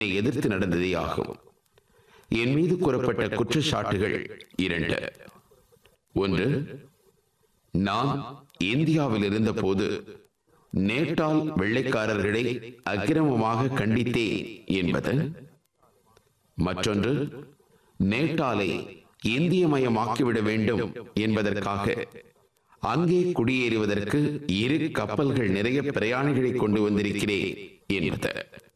எதிர்த்து நடந்ததே ஆகும். என் மீது கூறப்பட்ட குற்றச்சாட்டுகள் இரண்டு. ஒன்று, நான் இந்தியாவில் இருந்த போது நேட்டால் வெள்ளைக்காரர்களை அக்கிரமமாக கண்டித்தேன் என்பது. மற்றொன்று, நேட்டாலை இந்தியமயமாக்கிவிட வேண்டும் என்பதற்காக அங்கே குடியேறுவதற்கு 2 கப்பல்கள் நிறைய பிரயாணிகளை கொண்டு வந்திருக்கிறேன் என்பது.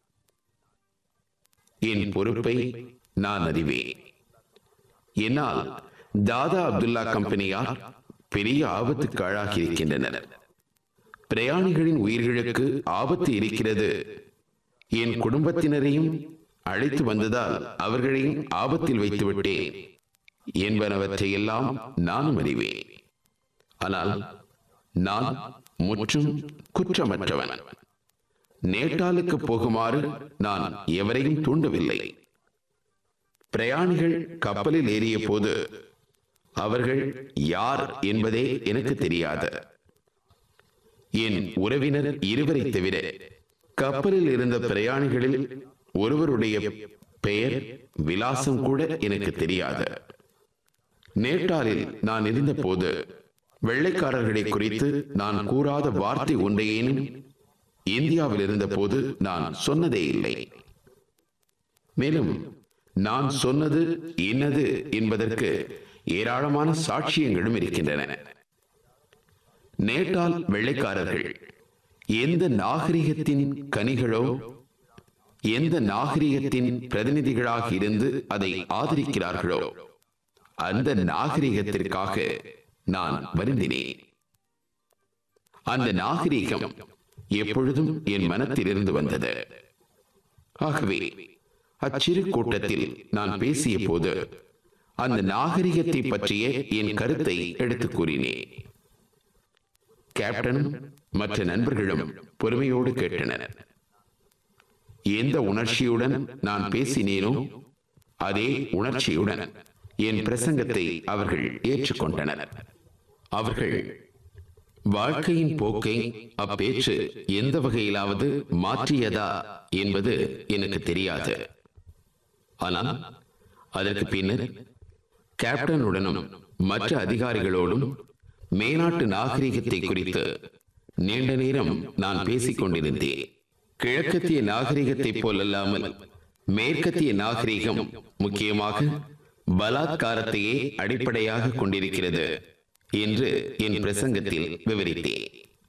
என் பொறுப்பை நான் அறிவேன். என்னால் தாதா அப்துல்லா கம்பெனியார் பெரிய ஆபத்துக்கு ஆளாகி இருக்கின்றனர். பிரயாணிகளின் உயிர்களுக்கு ஆபத்து இருக்கிறது. என் குடும்பத்தினரையும் அழைத்து வந்ததால் அவர்களையும் ஆபத்தில் வைத்துவிட்டேன் என்பனவற்றை எல்லாம் நானும் அறிவேன். ஆனால் நான் முற்றும் குற்றமற்றவன். நேட்டாலுக்கு போகுமாறு நான் எவரையும் தூண்டவில்லை. பிரயாணிகள் கப்பலில் ஏறிய போது அவர்கள் யார் என்பதே எனக்கு தெரியாது. என் உறவினர் 2 தவிர கப்பலில் இருந்த பிரயாணிகளில் ஒருவருடைய பெயர், விலாசம் கூட எனக்கு தெரியாது. நேட்டாலில் நான் இருந்த போது வெள்ளைக்காரர்களை குறித்து நான் கூறாத வார்த்தை ஒன்றையேனும் இந்தியாவில் இருந்த போது நான் சொன்னதே இல்லை. மேலும் நான் சொன்னது இன்னது என்பதற்கு ஏராளமான சாட்சியங்களும் இருக்கின்றன. நேட்டால் வெள்ளைக்காரர்கள் எந்த நாகரிகத்தின் கனிகளோ, எந்த நாகரிகத்தின் பிரதிநிதிகளாக இருந்து அதை ஆதரிக்கிறார்களோ அந்த நாகரிகத்திற்காக நான் வருந்தினேன். அந்த நாகரிகம் எப்பொழுதும் என் மனத்தில் இருந்து வந்தது. ஆகவே அச்சிறு கூட்டத்தில் நான் பேசிய போது அந்த நாகரிகத்தை பற்றிய என் கருத்தை எடுத்துக் கூறினேன். கேப்டனும் மற்ற நண்பர்களும் பொறுமையோடு கேட்டனர். எந்த உணர்ச்சியுடன் நான் பேசினேனோ அதே உணர்ச்சியுடன் என் பிரசங்கத்தை அவர்கள் ஏற்றுக்கொண்டனர். அவர்கள் வாழ்க்கையின் போக்கை அப்பேச்சு எந்த வகையிலாவது மாற்றியதா என்பது எனக்கு தெரியாது. ஆனால் அதற்கு பின்னர் கேப்டனுடனும் மற்ற அதிகாரிகளோடும் மேனாட்டு நாகரிகத்தை குறித்து நீண்ட நேரம் நான் பேசிக் கொண்டிருந்தேன். கிழக்கத்திய நாகரிகத்தை போலல்லாமல் மேற்கத்திய நாகரிகம் முக்கியமாக பலாத்காரத்தையே அடிப்படையாக கொண்டிருக்கிறது என்று என் பிரசங்கத்தில் விவரித்தேன்.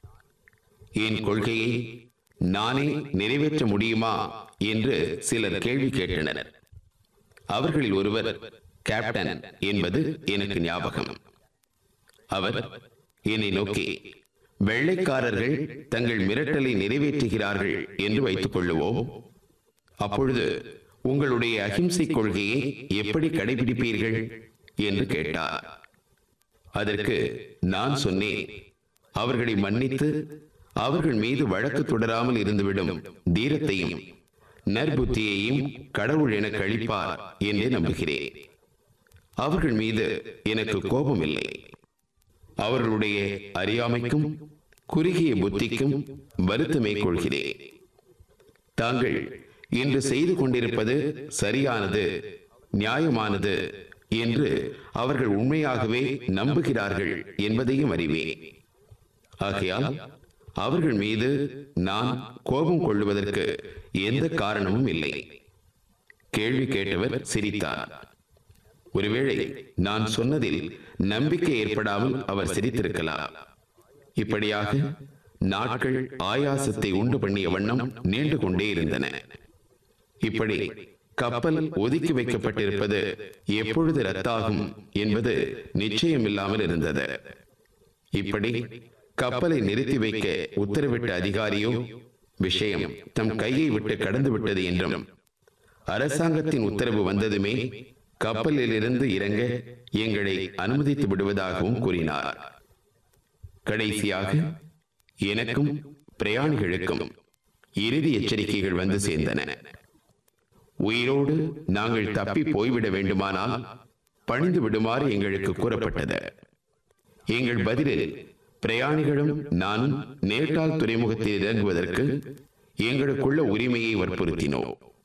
என் கொள்கையை நானே நிறைவேற்ற முடியுமா என்று சிலர் கேள்வி கேட்டனர். அவர்களில் ஒருவர் கேப்டன் என்பது எனக்கு ஞாபகம். அவர் என்னை நோக்கி, வெள்ளைக்காரர்கள் தங்கள் மிரட்டலை நிறைவேற்றுகிறார்கள் என்று வைத்துக் கொள்ளுவோம். அப்பொழுது உங்களுடைய அகிம்சை கொள்கையை எப்படி கடைபிடிப்பீர்கள் என்று கேட்டார். அதற்கு நான் சொன்னேன், அவர்களை மன்னித்து அவர்கள் மீது வழக்கு தொடராமல் இருந்துவிடும் தீரத்தையும் நற்புத்தியையும் கடவுள் எனக்கு அளிப்பார் என்றே நம்புகிறேன். அவர்கள் மீது எனக்கு கோபம் இல்லை. அவர்களுடைய அறியாமைக்கும் குறுகிய புத்திக்கும் வருத்தமே கொள்கிறேன். தாங்கள் இன்று செய்து கொண்டிருப்பது சரியானது, நியாயமானது என்று அவர்கள் உண்மையாகவே நம்புகிறார்கள் என்பதையும் அறிவேன். ஆகையால் அவர்கள் மீது நான் கோபம் கொள்ளுவதற்கு எந்த காரணமும் இல்லை. கேள்வி கேட்டவர் சிரித்தார். ஒருவேளை நான் சொன்னதில் நம்பிக்கை ஏற்படாமல் அவர் சிரித்திருக்கலாம். இப்படியாக நாட்கள் ஆயாசத்தை உண்டு பண்ணிய வண்ணம் நீண்டு கொண்டே இருந்தன. இப்படி கப்பல் ஒதுக்கி வைக்கப்பட்டிருப்பது எப்பொழுது ரத்தாகும் என்பது நிச்சயமில்லாமல் இருந்தது. இப்படி கப்பலை நிறுத்தி வைக்க உத்தரவிட்ட அதிகாரியோ விஷயம் தம் கையை விட்டு கடந்து விட்டது என்றும், அரசாங்கத்தின் உத்தரவு வந்ததுமே கப்பலில் இருந்து இறங்க எங்களை அனுமதித்து விடுவதாகவும் கூறினார். கடைசியாக எனக்கும் பிரயாணிகளுக்கும் இறுதி எச்சரிக்கைகள் வந்து சேர்ந்தன. உயிரோடு நாங்கள் தப்பி போய்விட வேண்டுமானால் பணிந்து விடுமாறு எங்களுக்கு கூறப்பட்டது. எங்கள் பதிலில் பிரயாணிகளும் நானும் நேட்டால் துறைமுகத்தில் இறங்குவதற்கு எங்களுக்குள்ள உரிமையை வற்புறுத்தினோம்.